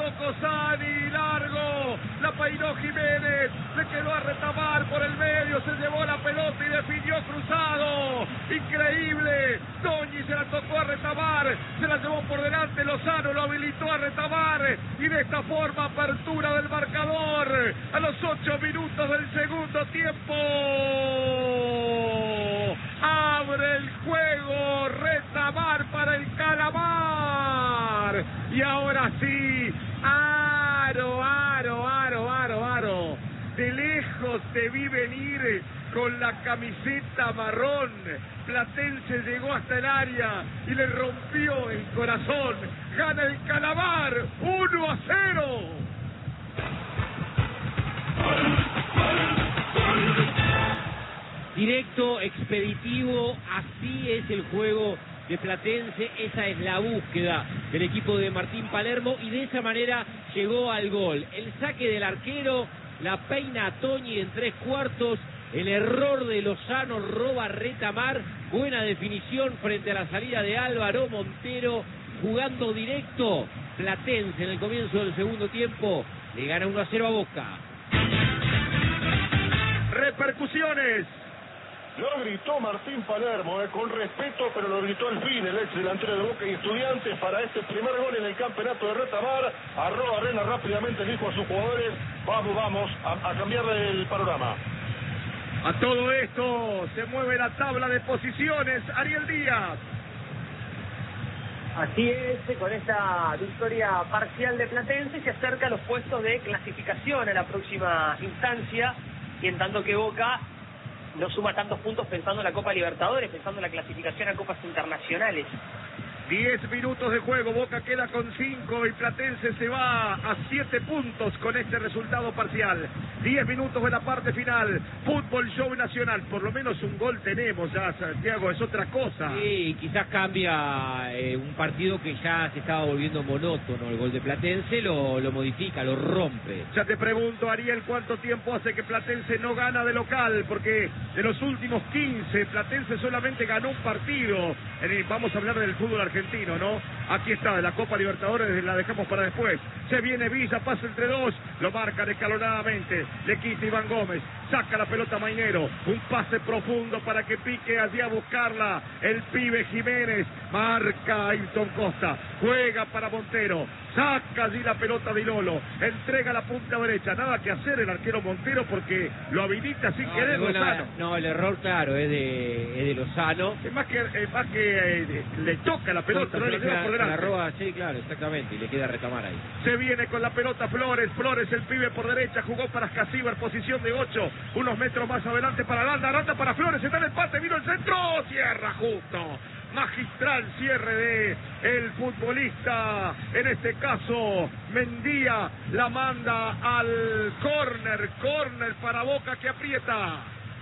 tocó Sani, largo, la peinó Jiménez, le quedó a Retamar por el medio, se llevó la pelota y definió cruzado, increíble, Toñi se la tocó a Retamar, se la llevó por delante, Lozano lo habilitó a Retamar, y de esta forma apertura del marcador, a los 8 minutos del segundo tiempo, abre el juego Retamar para el Calamar, y ahora sí, aro, de lejos te vi venir con la camiseta marrón, Platense llegó hasta el área y le rompió el corazón, gana el Calamar, 1-0. Directo, expeditivo, así es el juego de Platense, esa es la búsqueda del equipo de Martín Palermo y de esa manera llegó al gol. El saque del arquero, la peina a Toñi en 3/4, el error de Lozano, roba Retamar, buena definición frente a la salida de Álvaro Montero, jugando directo. Platense en el comienzo del segundo tiempo le gana 1-0 a Boca. Repercusiones. Lo gritó Martín Palermo, con respeto, pero lo gritó al fin el ex delantero de Boca y Estudiantes para este primer gol en el campeonato de Retamar. Arena rápidamente dijo a sus jugadores, vamos a cambiar el panorama. A todo esto se mueve la tabla de posiciones, Ariel Díaz. Así es, con esta victoria parcial de Platense se acerca a los puestos de clasificación a la próxima instancia, y en tanto que Boca no suma tantos puntos pensando en la Copa Libertadores, pensando en la clasificación a Copas Internacionales. 10 minutos de juego, Boca queda con 5 y Platense se va a 7 puntos con este resultado parcial. 10 minutos de la parte final, fútbol show nacional, por lo menos un gol tenemos ya, Santiago, es otra cosa. Sí, quizás cambia un partido que ya se estaba volviendo monótono, el gol de Platense lo modifica, lo rompe. Ya te pregunto, Ariel, ¿cuánto tiempo hace que Platense no gana de local? Porque de los últimos 15, Platense solamente ganó un partido. Vamos a hablar del fútbol argentino, ¿no? Aquí está, de la Copa Libertadores, la dejamos para después. Se viene Villa, pasa entre dos, lo marcan escalonadamente, le quita Iván Gómez, saca la pelota Mainero, un pase profundo para que pique allí a buscarla el pibe Jiménez, marca Ailton Costa, juega para Montero, saca allí la pelota de Lolo, entrega la punta derecha, nada que hacer el arquero Montero porque lo habilita sin querer Lozano. No, el error claro es de Lozano. Es más que le toca la pelota, no le lleva por delante. La roba, sí, claro, exactamente, y le queda Retamar ahí. Se viene con la pelota Flores, el pibe por derecha, jugó para Scasíbar, posición de 8, unos metros más adelante para Aranda para Flores, está en el empate, vino el centro, cierra justo. Magistral cierre de el futbolista, en este caso Mendía, la manda al córner para Boca que aprieta.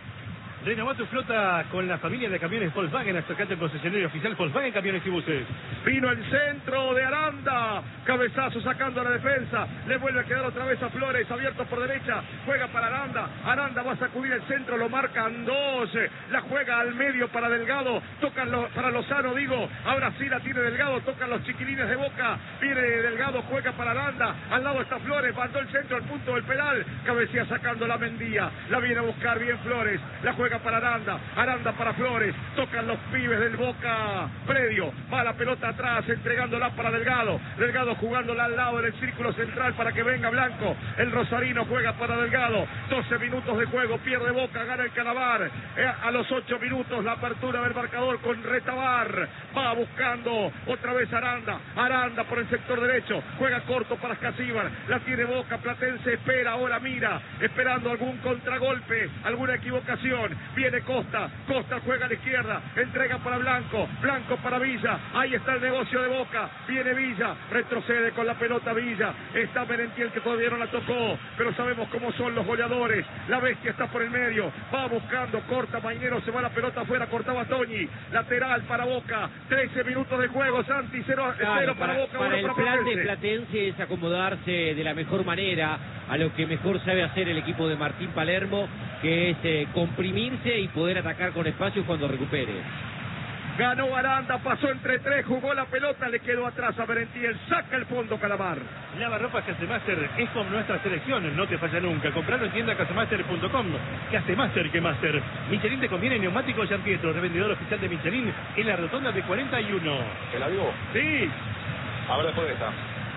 Renová tu flota con la familia de camiones Volkswagen, acercate al concesionario oficial Volkswagen Camiones y Buses. Vino el centro de Aranda, cabezazo sacando a la defensa, le vuelve a quedar otra vez a Flores, abierto por derecha, juega para Aranda va a sacudir el centro, lo marcan dos, la juega al medio para Delgado, tocan para Lozano, ahora sí la tiene Delgado, tocan los chiquilines de Boca, viene Delgado, juega para Aranda, al lado está Flores, mandó el centro al punto del penal, cabecea sacando la Mendía, la viene a buscar bien Flores, la juega para Aranda para Flores, tocan los pibes del Boca predio, va la pelota atrás, entregándola para Delgado jugándola al lado del círculo central para que venga Blanco, el rosarino juega para Delgado, 12 minutos de juego, pierde Boca, gana el Calamar, a los 8 minutos la apertura del marcador con Retamar, va buscando otra vez Aranda por el sector derecho, juega corto para Scasíbar, la tiene Boca, Platense espera, ahora mira, esperando algún contragolpe, alguna equivocación, viene Costa juega a la izquierda, entrega para Blanco para Villa, ahí está el negocio de Boca, viene Villa, retrocede con la pelota Villa, está Merentiel que todavía no la tocó, pero sabemos cómo son los goleadores, la bestia está por el medio, va buscando, corta Mainero, se va la pelota afuera, cortaba Toñi, lateral para Boca, 13 minutos de juego, Santi, 0 para Boca, para 1 el para plan Platense. de Platense es acomodarse de la mejor manera a lo que mejor sabe hacer el equipo de Martín Palermo, que es comprimirse y poder atacar con espacios cuando recupere. Ganó Aranda, pasó entre tres, jugó la pelota, le quedó atrás a Merentiel, saca el fondo Calamar. Lavarropas Casemaster es como nuestra selección, no te falla nunca. Comprarlo en tienda casemaster.com. Casemaster que Master. Michelin te conviene neumático Gianpietro, revendedor oficial de Michelin en la rotonda de 41. ¿Se la dio? Sí. A ver después de esta.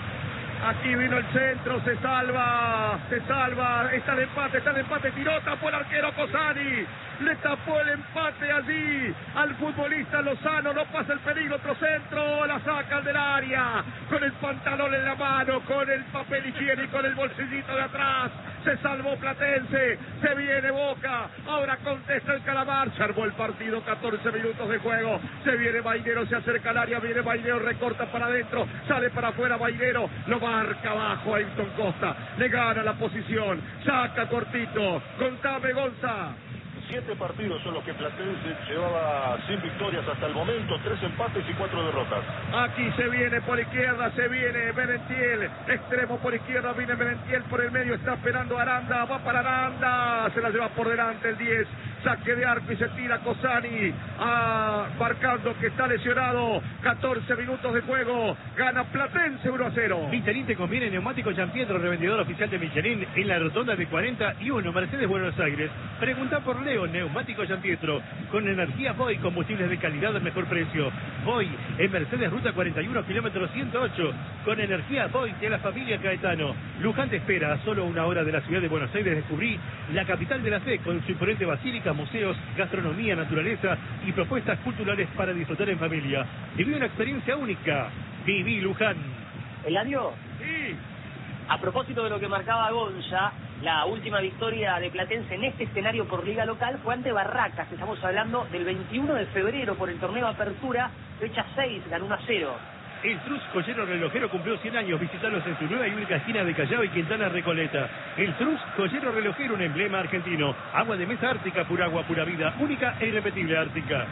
Aquí vino el centro, se salva, está el empate, tiró, tapó el arquero Cosani, le tapó el empate allí al futbolista Lozano, no pasa el peligro, otro centro, la sacan del área, con el pantalón en la mano, con el papel higiénico en el bolsillito de atrás, se salvó Platense, se viene Boca, ahora contesta el Calamar, se armó el partido, 14 minutos de juego, se viene Bainero, se acerca al área, viene Bainero, recorta para adentro, sale para afuera Bainero, lo marca abajo a Ayrton Costa, le gana la posición, saca cortito, contame Gonza. 7 partidos son los que Platense llevaba sin victorias hasta el momento, 3 empates y 4 derrotas. Aquí se viene por izquierda, se viene Merentiel, extremo por izquierda, viene Merentiel por el medio, está esperando Aranda, va para Aranda, se la lleva por delante el 10, saque de arco y se tira Cosani, marcando que está lesionado, 14 minutos de juego, gana Platense 1-0. Michelin te conviene neumático Gianpietro, revendedor oficial de Michelin en la rotonda de 41, Mercedes Buenos Aires. Pregunta por Leo, neumático Gianpietro, con energía Voy, combustibles de calidad al mejor precio. Voy, en Mercedes Ruta 41, kilómetro 108, con energía Voy de la familia Caetano. Luján te espera, a solo 1 hora de la ciudad de Buenos Aires descubrí la capital de la fe, con su imponente basílica, museos, gastronomía, naturaleza y propuestas culturales para disfrutar en familia. Viví una experiencia única. Viví Luján. Eladio, Sí. a propósito de lo que marcaba Gonza, la última victoria de Platense en este escenario por liga local fue ante Barracas. Estamos hablando del 21 de febrero por el torneo Apertura, fecha 6, ganó 1-0. El Trus Joyero Relojero cumplió 100 años. Visitalos en su nueva y única esquina de Callao y Quintana Recoleta. El Trus Joyero Relojero, un emblema argentino. Agua de mesa Ártica, pura agua, pura vida. Única e irrepetible Ártica.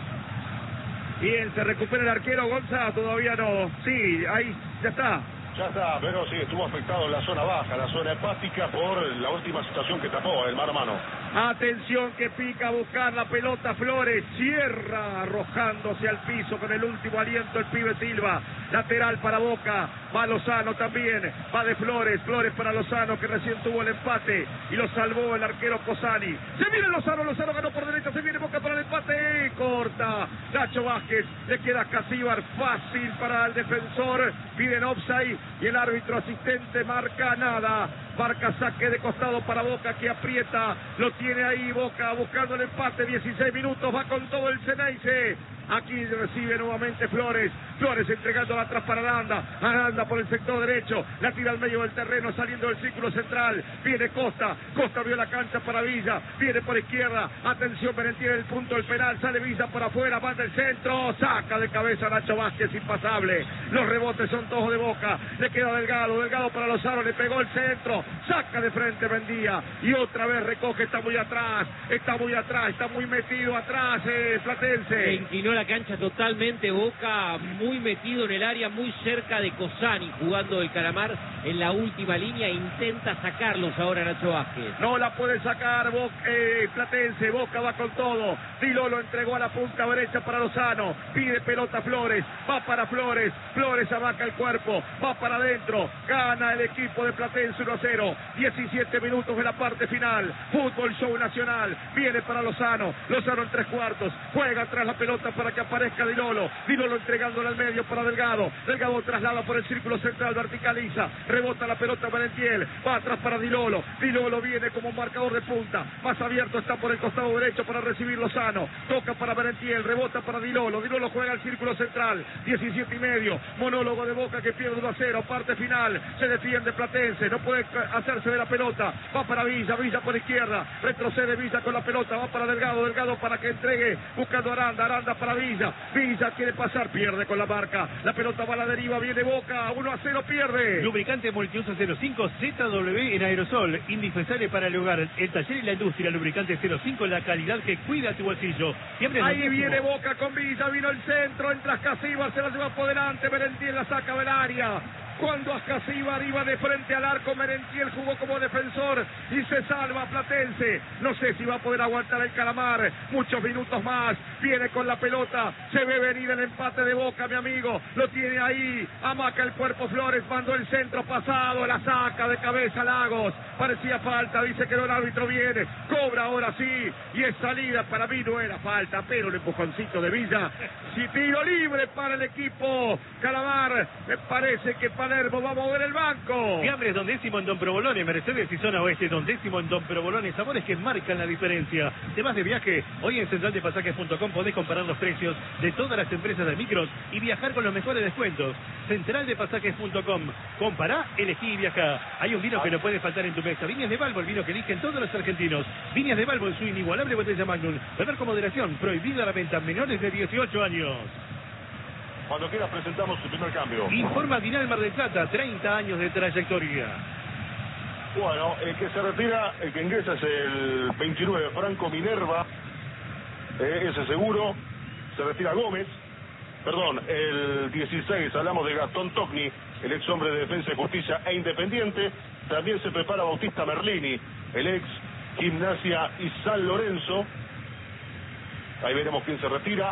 Bien, se recupera el arquero Gonza, todavía no. Sí, ahí ya está. Ya está, pero sí, estuvo afectado en la zona baja, la zona hepática, por la última situación que tapó, el mano a mano. Atención que pica a buscar la pelota Flores, cierra arrojándose al piso con el último aliento el pibe Silva, lateral para Boca, va Lozano también, va de Flores, Flores para Lozano que recién tuvo el empate y lo salvó el arquero Cosani. Se viene Lozano ganó por derecha, se viene Boca para el empate, corta Nacho Vázquez, le queda Casíbar, fácil para el defensor, piden offside y el árbitro asistente marca nada. Marca saque de costado para Boca que aprieta, lo tiene ahí Boca buscando el empate, 16 minutos, va con todo el Ceneice. Aquí recibe nuevamente Flores entregándola atrás para Aranda por el sector derecho, la tira al medio del terreno saliendo del círculo central, viene Costa vio la cancha para Villa, viene por izquierda, atención Merentiel en el punto del penal, sale Villa por afuera, manda el centro, saca de cabeza Nacho Vázquez, impasable, los rebotes son todos de Boca, le queda Delgado para Lozano, le pegó el centro, saca de frente Bendía y otra vez recoge, está muy atrás, está muy metido atrás Platense. Se inclinó la cancha totalmente Boca, muy metido en el área, muy cerca de Cosani, jugando el Calamar en la última línea, intenta sacarlos ahora Nacho Vázquez. No la puede sacar Platense, Boca va con todo, Dilo lo entregó a la punta derecha para Lozano, pide pelota Flores, va para Flores abaca el cuerpo, va para adentro, gana el equipo de Platense 1-0, 17 minutos de la parte final, fútbol show nacional, viene para Lozano en 3/4, juega atrás la pelota para que aparezca Dilolo entregándole al medio para Delgado traslada por el círculo central, verticaliza, rebota la pelota Merentiel, va atrás para Dilolo viene como un marcador de punta, más abierto está por el costado derecho para recibir Lozano, toca para Merentiel, rebota para Dilolo juega al círculo central, 17 y medio, monólogo de Boca que pierde 1-0, parte final, se defiende Platense, no puede hacerse de la pelota, va para Villa por izquierda, retrocede Villa con la pelota, va para Delgado para que entregue, buscando Aranda para Villa quiere pasar, pierde con la marca, la pelota va a la deriva, viene Boca, 1-0 pierde. Lubricante Multiuso 05 ZW en aerosol, indispensable para el hogar, el taller y la industria. Lubricante 05, la calidad que cuida tu bolsillo. Ahí viene Boca con Villa, vino el centro, entra Casíbar, se la lleva por delante, Merentiel la saca del área. Cuando Ascasíbar iba de frente al arco, Merentiel jugó como defensor y se salva Platense. No sé si va a poder aguantar el Calamar muchos minutos más. viene con la pelota, se ve venir el empate de Boca, mi amigo, lo tiene ahí, amaca el cuerpo Flores, mandó el centro pasado, la saca de cabeza Lagos, parecía falta, dice que no, el árbitro viene, cobra ahora sí, y es salida, para mí no era falta, pero el empujoncito de Villa, si tiro libre para el equipo Calamar, me parece que Palermo va a mover el banco. Fiambres Don Décimo en Don Provolone, Mercedes y Zona Oeste, Don Décimo en Don Provolone, sabores que marcan la diferencia. Temas de viaje, hoy en centraldepasajes.com podés comparar los precios de todas las empresas de micros y viajar con los mejores descuentos. Centraldepasajes.com, compará, elegí y viajá. Hay un vino que no puede faltar en tu mesa, Viñas de Balbo, el vino que eligen todos los argentinos. Viñas de Balbo en su inigualable botella Magnum, beber con moderación, prohibida la venta a menores de 18 años. Cuando quieras presentamos el primer cambio. Informa Dinal Mar del Plata, 30 años de trayectoria. Bueno, el que se retira, el que ingresa es el 29, Franco Minerva, ese seguro. Se retira Gómez, perdón, el 16, hablamos de Gastón Tocni, el ex hombre de Defensa y Justicia e Independiente. También se prepara Bautista Merlini, el ex Gimnasia y San Lorenzo. Ahí veremos quién se retira.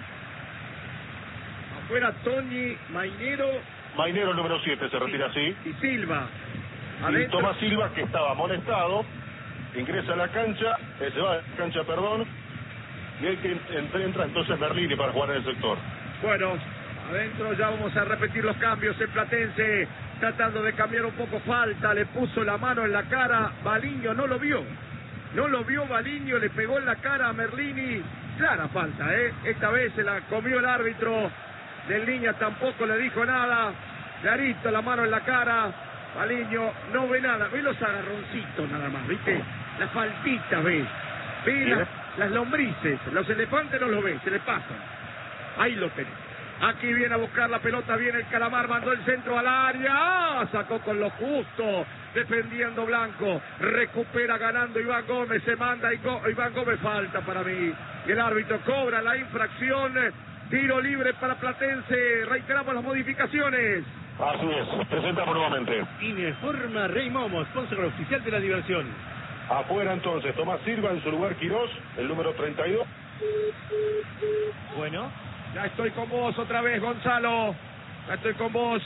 Afuera Toñi, Mainero. Mainero, el número 7, se retira así. Y Silva. Y Adentro. Tomás Silva, que estaba amonestado, ingresa a la cancha, se va a la cancha, perdón, y el que entra entonces Merlini para jugar en el sector. Bueno, adentro ya vamos a repetir los cambios. El Platense tratando de cambiar un poco, falta, le puso la mano en la cara, Baliño no lo vio. No lo vio Baliño, le pegó en la cara a Merlini. Clara falta, esta vez se la comió el árbitro. Del Niña tampoco le dijo nada. Clarito, la mano en la cara. Baliño no ve nada, ve los agarroncitos nada más, ¿viste? La faltita ve. Ve las lombrices, los elefantes no los ve, se le pasan. Ahí lo tenés. Aquí viene a buscar la pelota, viene el Calamar, mandó el centro al área, sacó con lo justo, defendiendo Blanco, recupera ganando Iván Gómez, se manda Iván Gómez, falta para mí. Y el árbitro cobra la infracción, tiro libre para Platense, reiteramos las modificaciones. Así es, presentamos nuevamente. Informa Rey Momo, sponsor oficial de la diversión. Afuera entonces, Tomás Silva, en su lugar Quirós, el número 32. Bueno. Ya estoy con vos otra vez, Gonzalo. Ya estoy con vos.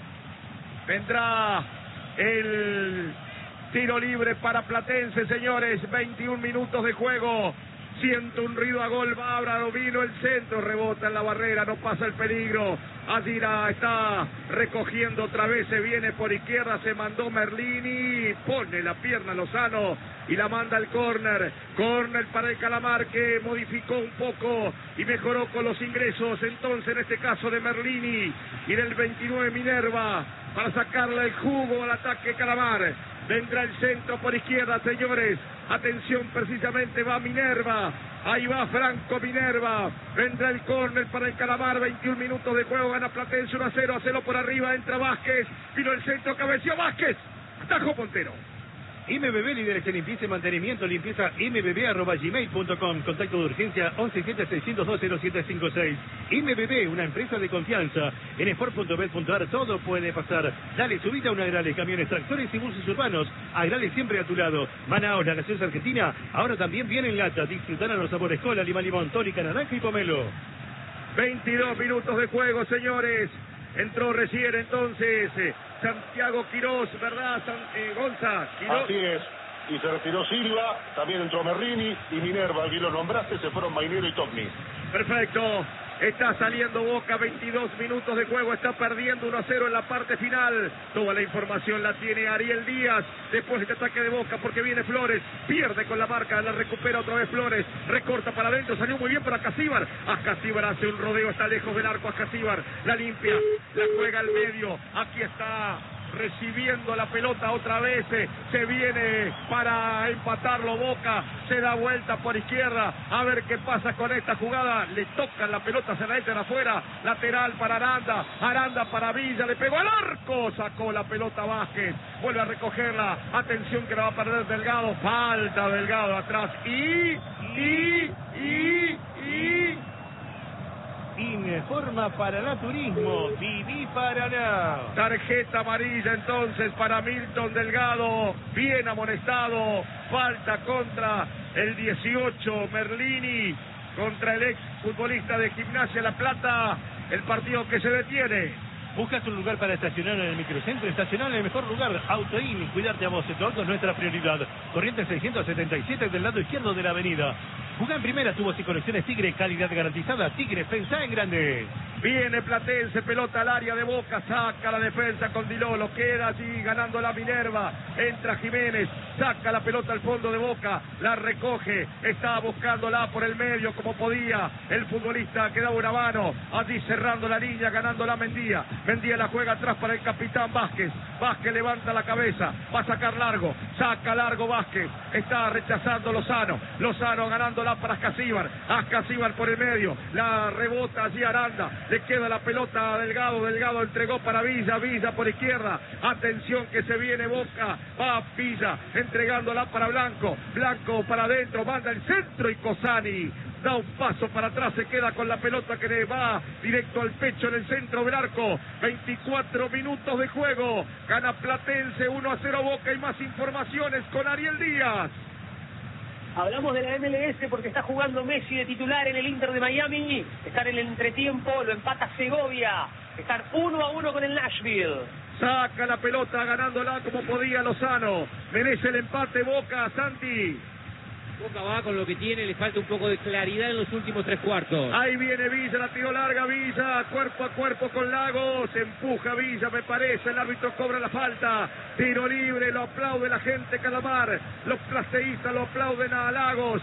Vendrá el tiro libre para Platense, señores. 21 minutos de juego. Siento un ruido a gol, Bárbaro, vino el centro, rebota en la barrera, no pasa el peligro. Azira está recogiendo otra vez, se viene por izquierda, se mandó Merlini, pone la pierna Lozano y la manda al córner. Córner para el Calamar, que modificó un poco y mejoró con los ingresos, entonces en este caso de Merlini y del 29 Minerva, para sacarle el jugo al ataque Calamar. Vendrá el centro por izquierda, señores. Atención, precisamente va Minerva. Ahí va Franco Minerva. Vendrá el córner para el Calamar. 21 minutos de juego. Gana Platense 1-0. A 0 por arriba. Entra Vázquez. Vino el centro. Cabeció Vázquez. Atajó Montero. MBB, líderes en limpieza y mantenimiento, limpieza mbb@gmail.com. Contacto de urgencia 1176020756. MBB, una empresa de confianza. En sport.bet.ar todo puede pasar. Dale, subite a un Agrale, camiones, tractores y buses urbanos. Agrale siempre a tu lado. Manaos, la gaseosa argentina, ahora también viene en lata. Disfrutarán los sabores cola, limón, tónica, naranja y pomelo. 22 minutos de juego, señores. Entró recién entonces Santiago Quirós, ¿verdad, Gonza? Quirós. Así es. Y se retiró Silva, también entró Merlini y Minerva. Aquí los nombraste, se fueron Mainero y Tocni. Perfecto. Está saliendo Boca, 22 minutos de juego, está perdiendo 1-0 en la parte final. Toda la información la tiene Ariel Díaz. Después del ataque de Boca, porque viene Flores, pierde con la marca, la recupera otra vez Flores, recorta para adentro, salió muy bien para Ascasíbar. Ascasíbar hace un rodeo, está lejos del arco, Ascasíbar la limpia, la juega al medio. Aquí está recibiendo la pelota otra vez, se viene para empatarlo Boca, se da vuelta por izquierda, a ver qué pasa con esta jugada, le tocan la pelota, se la echan afuera, lateral para Aranda, Aranda para Villa, le pegó al arco, sacó la pelota Vázquez, vuelve a recogerla, atención que la va a perder Delgado, falta Delgado atrás, Informa Paraná Turismo, Viví Paraná. Tarjeta amarilla entonces para Milton Delgado, bien amonestado, falta contra el 18 Merlini, contra el ex futbolista de Gimnasia La Plata. El partido que se detiene. ¿Buscas un lugar para estacionar en el microcentro? Estacionar en el mejor lugar. Autoin, cuidarte a vos. Tu auto es nuestra prioridad. Corriente 677 del lado izquierdo de la avenida. Jugá en primera, tubos y conexiones Tigre, calidad garantizada. Tigre, pensá en grande. Viene Platense, pelota al área de Boca, saca la defensa con Dilolo, queda allí ganando la Minerva, entra Jiménez, saca la pelota al fondo de Boca, la recoge, está buscándola por el medio como podía, el futbolista que daba una mano, allí cerrando la línea, ganando la Mendía, Mendía la juega atrás para el capitán Vázquez, Vázquez levanta la cabeza, va a sacar largo, saca largo Vázquez, está rechazando Lozano ganándola para Ascasíbar por el medio, la rebota allí Aranda, le queda la pelota a Delgado entregó para Villa por izquierda, atención que se viene Boca, va Villa, entregándola para Blanco para adentro, manda el centro y Cosani da un paso para atrás, se queda con la pelota que le va directo al pecho en el centro del arco. 24 minutos de juego, gana Platense 1-0 Boca, y más informaciones con Ariel Díaz. Hablamos de la MLS porque está jugando Messi de titular en el Inter de Miami. Está en el entretiempo, lo empata Segovia. Están 1-1 con el Nashville. Saca la pelota ganándola como podía Lozano. Merece el empate Boca, Santi. Boca va con lo que tiene, le falta un poco de claridad en los últimos 3/4. Ahí viene Villa, la tiró larga Villa, cuerpo a cuerpo con Lagos, empuja Villa, me parece, el árbitro cobra la falta, tiro libre, lo aplaude la gente Calamar, los plateístas lo aplauden a Lagos,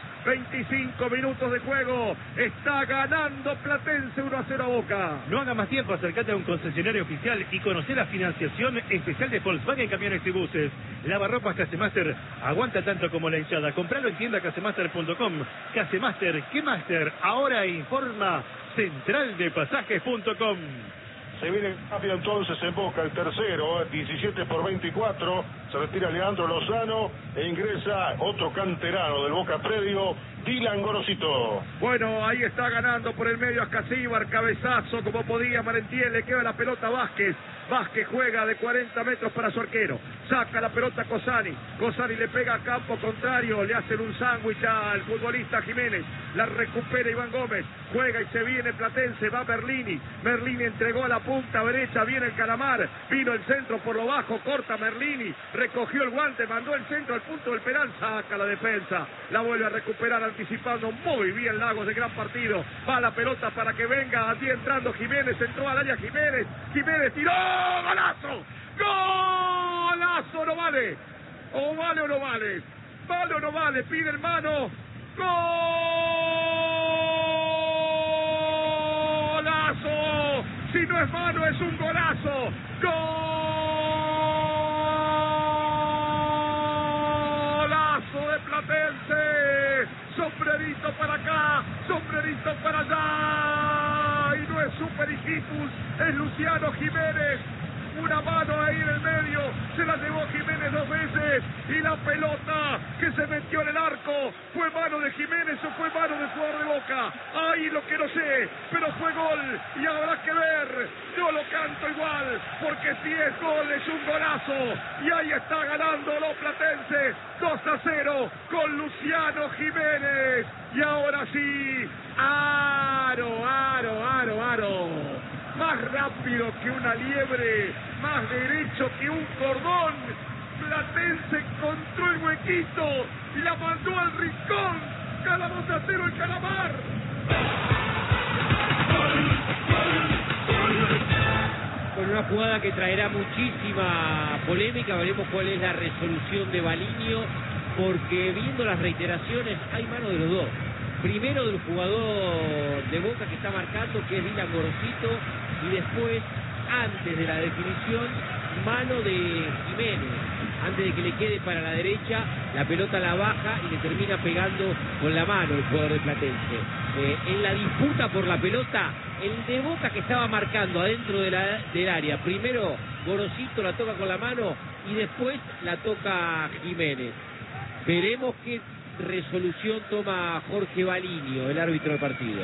25 minutos de juego, está ganando Platense 1-0 a Boca. No haga más tiempo, acércate a un concesionario oficial y conocer la financiación especial de Volkswagen Camiones y Buses. Lavarropas Casemaster, aguanta tanto como la hinchada, compralo en tienda casemaster.com. Casemaster, ¿qué Master? Ahora informa centraldepasajes.com. Se viene rápido entonces en Boca el tercero, 17-24, se retira Leandro Lozano e ingresa otro canterano del Boca Predio, Dylan Gorosito. Bueno, ahí está ganando por el medio Ascasíbar, cabezazo como podía Marentiel, le queda la pelota a Vázquez juega de 40 metros para su arquero, saca la pelota a Cosani le pega a campo contrario, le hacen un sándwich al futbolista Jiménez, la recupera Iván Gómez, juega y se viene Platense, va Merlini entregó a la punta derecha, viene el Calamar, vino el centro por lo bajo, corta Merlini, recogió el guante, mandó el centro al punto del penal, saca la defensa, la vuelve a recuperar anticipando muy bien Lagos, de gran partido, va la pelota para que venga, allí entrando Jiménez, entró al área Jiménez tiró, ¡golazo! ¡Golazo! No vale, o vale o no vale, vale o no vale, pide el mano, ¡golazo! Si no es mano es un golazo, ¡golazo de Platense! Sombrerito para acá, sombrerito para allá, y no es Super Hijitus, es Luciano Jiménez, una mano ahí en el medio, se la llevó Jiménez 2 veces, y la pelota que se metió en el arco, ¿fue mano de Jiménez o fue mano del jugador de Boca? Ahí lo que no sé, pero fue gol, y habrá que ver, yo lo canto igual, porque si es gol es un golazo, y ahí está ganando los Platense, 2-0, con Luciano Jiménez, y ahora sí, Aro, más rápido que una liebre, más derecho que un cordón, Platense encontró el huequito y la mandó al rincón, cada 2-0 el Calamar. Con una jugada que traerá muchísima polémica, veremos cuál es la resolución de Baliño, porque viendo las reiteraciones hay mano de los dos. Primero del jugador de Boca que está marcando, que es Dylan Gorosito, y después, antes de la definición, mano de Jiménez. Antes de que le quede para la derecha, la pelota la baja y le termina pegando con la mano el jugador de Platense. En la disputa por la pelota, el de Boca que estaba marcando adentro del área, primero Gorosito la toca con la mano y después la toca Jiménez. Veremos qué resolución toma Jorge Baliño, el árbitro del partido.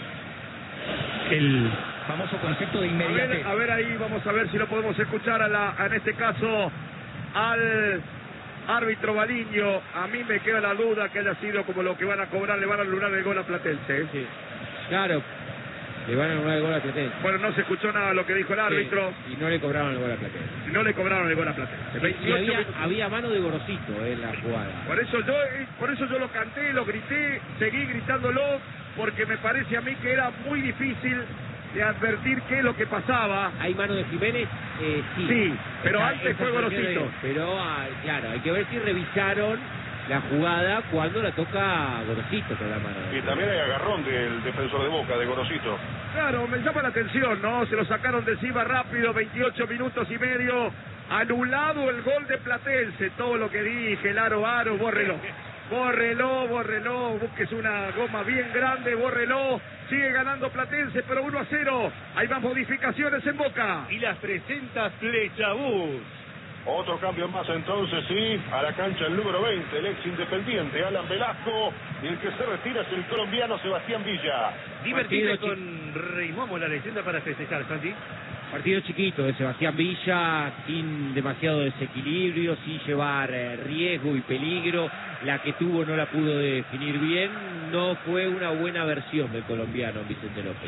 El famoso concepto de inmediatez. A ver ahí, vamos a ver si lo podemos escuchar en este caso al Árbitro Baliño, a mí me queda la duda que haya sido como lo que van a cobrar, le van a anular el gol a Platense. Sí. Claro, le van a anular el gol a Platense. Bueno, no se escuchó nada de lo que dijo el árbitro. Sí, y no le cobraron el gol a Platense. No le cobraron el gol a Platense. Y había mano de Gorosito en la jugada. Por eso yo lo canté, lo grité, seguí gritándolo, porque me parece a mí que era muy difícil de advertir qué es lo que pasaba. ¿Hay mano de Jiménez? Sí. Sí, pero antes fue Gorosito. Pero, claro, hay que ver si revisaron la jugada cuando la toca Gorosito con la mano. Y también hay agarrón del defensor de Boca, de Gorosito. Claro, me llama la atención, ¿no? Se lo sacaron de encima rápido, 28 minutos y medio. Anulado el gol de Platense. Todo lo que dije, el aro, bórrelo. Bórrelo, busques una goma bien grande, bórrelo. Sigue ganando Platense, pero 1-0. Hay más modificaciones en Boca. Y las presenta Flechabús. Otro cambio más entonces, sí, a la cancha el número 20, el ex Independiente, Alan Velasco, y el que se retira es el colombiano Sebastián Villa. Divertido con Reimomo, la leyenda para festejar, Santi. Partido chiquito de Sebastián Villa, sin demasiado desequilibrio, sin llevar riesgo y peligro. La que tuvo no la pudo definir bien, no fue una buena versión del colombiano Vicente López.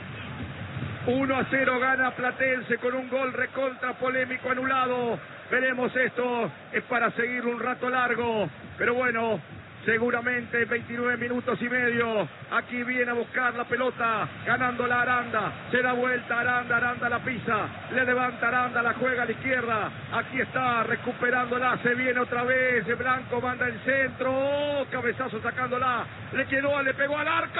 1-0 gana Platense con un gol recontra polémico anulado. Veremos, esto es para seguir un rato largo, pero bueno, seguramente 29 minutos y medio. Aquí viene a buscar la pelota, ganando la Aranda, se da vuelta Aranda la pisa, le levanta Aranda, la juega a la izquierda, aquí está recuperándola, se viene otra vez, Blanco manda el centro, cabezazo sacándola, le quedó, le pegó al arco.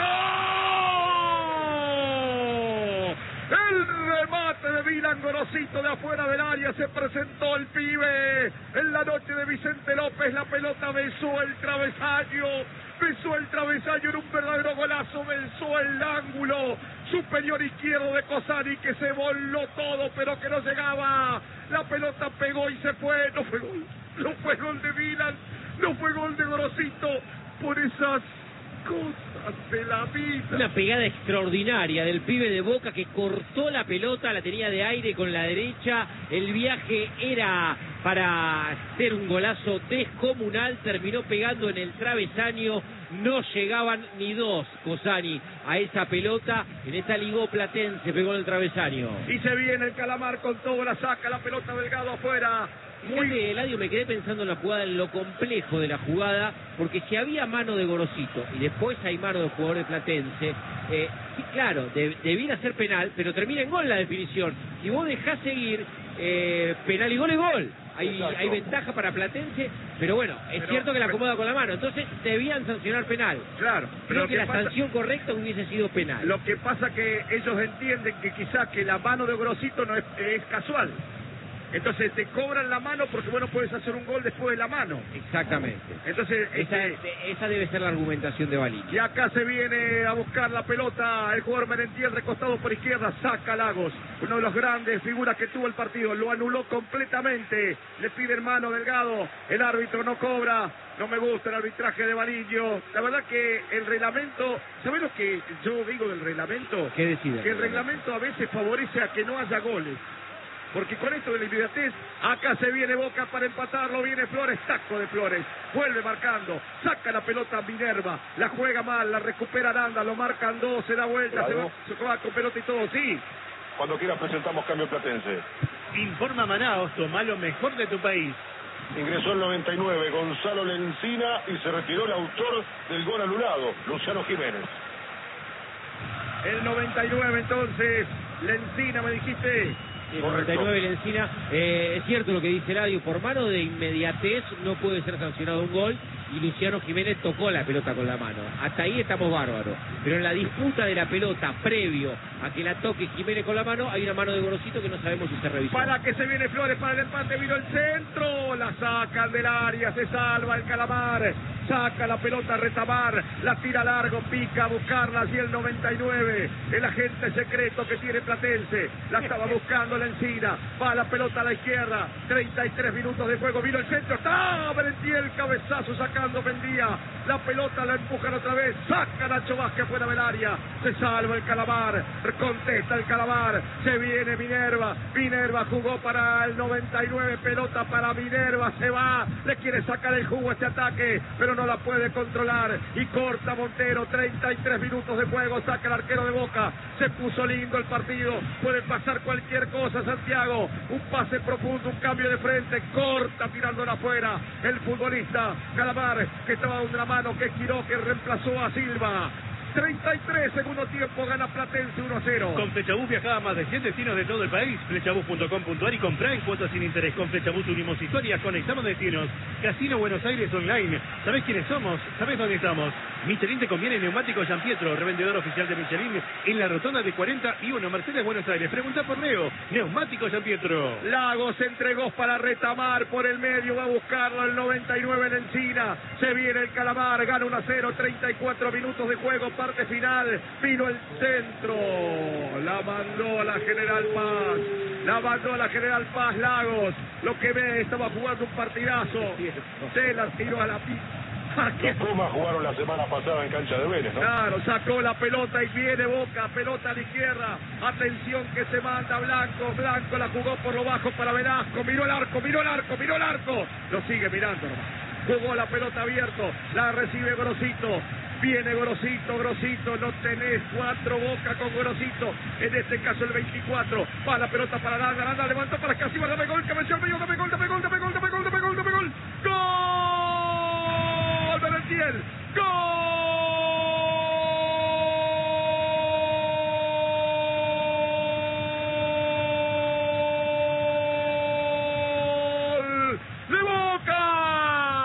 El remate de Milan Gorosito de afuera del área, se presentó el pibe. En la noche de Vicente López, la pelota besó el travesaño, era un verdadero golazo, besó el ángulo superior izquierdo de Cosani, que se voló todo, pero que no llegaba. La pelota pegó y se fue, no fue gol de Milan, no fue gol de Gorosito, por esas cosas de la vida. Una pegada extraordinaria del pibe de Boca que cortó la pelota, la tenía de aire con la derecha, el viaje era para hacer un golazo descomunal, terminó pegando en el travesaño, no llegaban ni dos Cosani a esa pelota, en esta ligó Platense, pegó en el travesaño. Y se viene el Calamar con todo, la saca la pelota Delgado afuera. Fíjate, Eladio, me quedé pensando en la jugada, en lo complejo de la jugada, porque si había mano de Gorosito y después hay mano del jugador de Platense, sí, claro, debiera ser penal, pero termina en gol la definición. Si vos dejás seguir, penal y gol es gol. Hay ventaja para Platense, pero bueno, es cierto que la acomoda con la mano, entonces debían sancionar penal. Claro, pero creo que la sanción correcta hubiese sido penal. Lo que pasa que ellos entienden que quizás que la mano de Gorosito no es casual. Entonces te cobran la mano porque vos no puedes hacer un gol después de la mano. Exactamente. Entonces esa debe ser la argumentación de Baliño. Y acá se viene a buscar la pelota el jugador Merentiel, recostado por izquierda, saca Lagos, uno de los grandes figuras que tuvo el partido, lo anuló completamente, le pide mano Delgado, el árbitro no cobra. No me gusta el arbitraje de Baliño. La verdad que el reglamento, ¿sabés lo que yo digo del reglamento? ¿Qué decide? Que el reglamento a veces favorece a que no haya goles. Porque con esto de la inmediatez, acá se viene Boca para empatarlo, viene Flores, taco de Flores, vuelve marcando, saca la pelota a Minerva, la juega mal, la recupera Aranda, lo marcan dos, se da vuelta, se va con pelota y todo, sí. Cuando quieras presentamos cambio Platense. Informa Manaos, toma lo mejor de tu país. Ingresó el 99 Gonzalo Lencina y se retiró el autor del gol anulado, Luciano Jiménez. El 99 entonces, Lencina me dijiste. El 99 Lencina, es cierto lo que dice Eladio, por mano de inmediatez no puede ser sancionado un gol y Luciano Jiménez tocó la pelota con la mano. Hasta ahí estamos bárbaros, pero en la disputa de la pelota previo a que la toque Jiménez con la mano, hay una mano de Gorosito que no sabemos si se revisó. Para que se viene Flores para el empate, vino el centro, la sacan del área, se salva el Calamar, saca la pelota Retamar, la tira largo, pica a buscarla, allí el 99, el agente secreto que tiene Platense, la estaba buscando la Encina, va la pelota a la izquierda, 33 minutos de juego, vino el centro, está Berentiel, cabezazo sacando Mendía, la pelota la empujan otra vez, saca Nacho Vázquez fuera del área, se salva el Calamar, contesta el Calamar, se viene Minerva jugó para el 99, pelota para Minerva, se va, le quiere sacar el jugo a este ataque, pero no la puede controlar, y corta Montero, 33 minutos de juego, saca el arquero de Boca, se puso lindo el partido, puede pasar cualquier cosa Santiago, un pase profundo, un cambio de frente, corta tirándola afuera, el futbolista Calamar, que estaba de una mano, que giró, que reemplazó a Silva. 33, segundo tiempo, gana Platense 1-0. Con Flechabús viaja a más de 100 destinos de todo el país. Flechabús.com.ar y comprá en cuotas sin interés. Con Flechabús unimos historias, conectamos destinos. Casino Buenos Aires Online. ¿Sabés quiénes somos? ¿Sabés dónde estamos? Michelin te conviene Neumáticos Gianpietro, revendedor oficial de Michelin en la rotonda de 41, Mercedes, Buenos Aires. Pregunta por Leo. Neumáticos Gianpietro. Lagos entregó para Retamar por el medio, va a buscarlo el 99 en Encina. Se viene el Calamar, gana 1-0, 34 minutos de juego, parte final. Vino el centro, la mandó a la General Paz, Lagos. Lo que ve, estaba jugando un partidazo. Se la tiró a la pista. Los Pumas jugaron la semana pasada en cancha de Vélez, ¿no? Claro, sacó la pelota y viene Boca, pelota a la izquierda, atención que se manda Blanco la jugó por lo bajo para Velasco, miró el arco, lo sigue mirando nomás. Jugó la pelota abierto, la recibe Grosito, viene Grosito, no tenés 4 Boca con Grosito, en este caso el 24, va la pelota para Aranda levantó para Casima, dame gol.